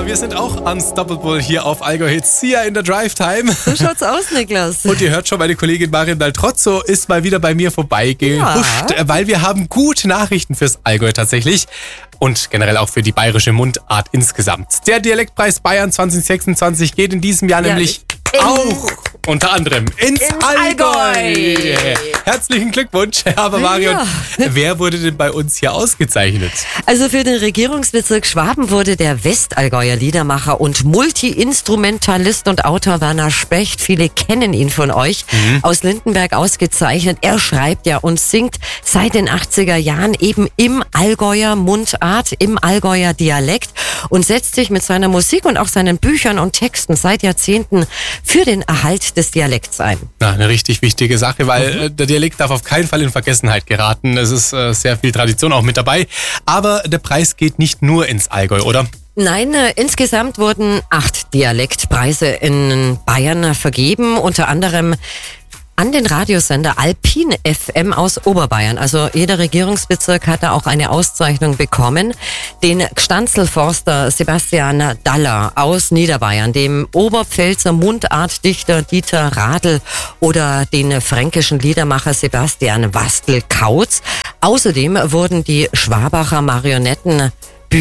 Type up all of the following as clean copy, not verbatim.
wir sind auch unstoppable hier auf Allgäu Hits. Sia in der Drive-Time. So schaut's aus, Niklas. Und ihr hört schon, meine Kollegin Marion Daltrozzo ist mal wieder bei mir vorbeigehuscht, weil wir haben gute Nachrichten fürs Allgäu tatsächlich. Und generell auch für die bayerische Mundart insgesamt. Der Dialektpreis Bayern 2026 geht in diesem Jahr nämlich auch unter anderem ins Allgäu. Herzlichen Glückwunsch, aber Marion, wer wurde denn bei uns hier ausgezeichnet? Also für den Regierungsbezirk Schwaben wurde der Westallgäuer Liedermacher und Multi-Instrumentalist und Autor Werner Specht, viele kennen ihn von euch, aus Lindenberg ausgezeichnet. Er schreibt ja und singt seit den 80er Jahren eben im Allgäuer Mundart, im Allgäuer Dialekt und setzt sich mit seiner Musik und auch seinen Büchern und Texten seit Jahrzehnten für den Erhalt des Dialekts ein. Na, eine richtig wichtige Sache, weil der Dialekt darf auf keinen Fall in Vergessenheit geraten. Es ist sehr viel Tradition auch mit dabei. Aber der Preis geht nicht nur ins Allgäu, oder? Nein, insgesamt wurden 8 Dialektpreise in Bayern vergeben, unter anderem an den Radiosender Alpin FM aus Oberbayern. Also jeder Regierungsbezirk hat da auch eine Auszeichnung bekommen. Den Gstanzlforster Sebastian Daller aus Niederbayern, dem Oberpfälzer Mundartdichter Dieter Radl oder den fränkischen Liedermacher Sebastian Wastel-Kautz. Außerdem wurden die Schwabacher Marionettenbühne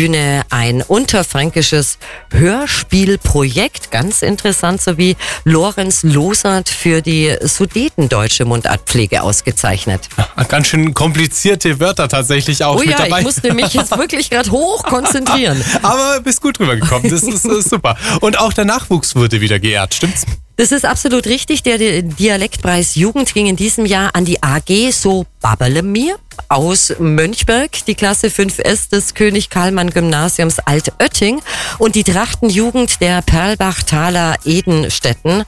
ein unterfränkisches Hörspielprojekt, ganz interessant, sowie Lorenz Losert für die sudetendeutsche Mundartpflege ausgezeichnet. Ganz schön komplizierte Wörter tatsächlich auch mit dabei. Ich musste mich jetzt wirklich gerade hoch konzentrieren. Aber bist gut rübergekommen, das ist super. Und auch der Nachwuchs wurde wieder geehrt, stimmt's? Das ist absolut richtig. Der Dialektpreis Jugend ging in diesem Jahr an die AG So Babbele mir aus Mönchberg, die Klasse 5S des König-Karlmann-Gymnasiums Altötting und die Trachtenjugend der Perlbach-Taler Edenstetten,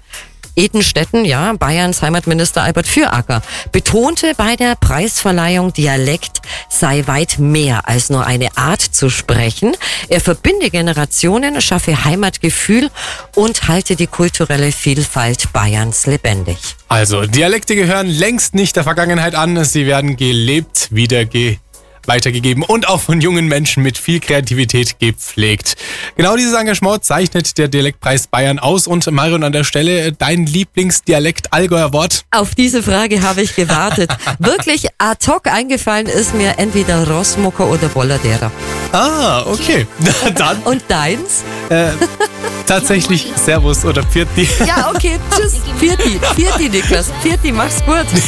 ja, Bayerns Heimatminister Albert Füracker, betonte bei der Preisverleihung, Dialekt sei weit mehr als nur eine Art zu sprechen. Er verbinde Generationen, schaffe Heimatgefühl und halte die kulturelle Vielfalt Bayerns lebendig. Also, Dialekte gehören längst nicht der Vergangenheit an. Sie werden gelebt, weitergegeben und auch von jungen Menschen mit viel Kreativität gepflegt. Genau dieses Engagement zeichnet der Dialektpreis Bayern aus. Und Marion, an der Stelle, dein Lieblingsdialekt-Allgäuer Wort? Auf diese Frage habe ich gewartet. Wirklich ad hoc eingefallen ist mir entweder Rossmucker oder Bolladera. Ah, okay. Dann. Und deins? Tatsächlich Servus oder Pfiat. Ja, okay, tschüss. Pfiat, Niklas. Pfiat, mach's gut.